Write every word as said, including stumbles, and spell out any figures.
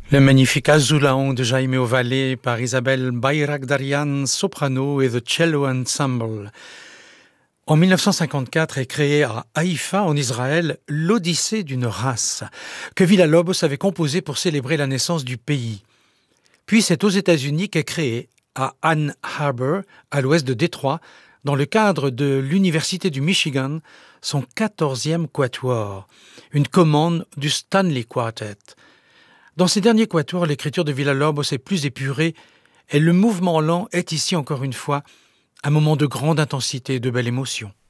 Le magnifique Azulaon de Jaime Ovalle par Isabelle Bayragdarian, soprano et The Cello Ensemble. En mille neuf cent cinquante-quatre est créée à Haïfa, en Israël, l'Odyssée d'une race, que Villa-Lobos avait composée pour célébrer la naissance du pays. Puis c'est aux États-Unis qu'est créée, à Ann Arbor, à l'ouest de Détroit, dans le cadre de l'Université du Michigan, son quatorzième quatuor, une commande du Stanley Quartet. Dans ces derniers quatuors, l'écriture de Villa-Lobos est plus épurée et le mouvement lent est ici encore une fois un moment de grande intensité et de belle émotion.